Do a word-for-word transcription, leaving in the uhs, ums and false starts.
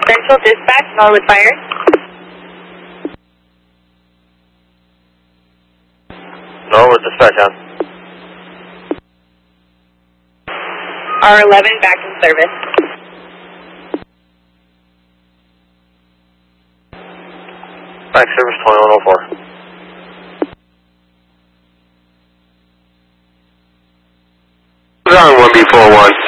Central Dispatch, Norwood Fire. Norwood Dispatch on. R eleven back in service. Back service twenty-one oh four. On one B four one.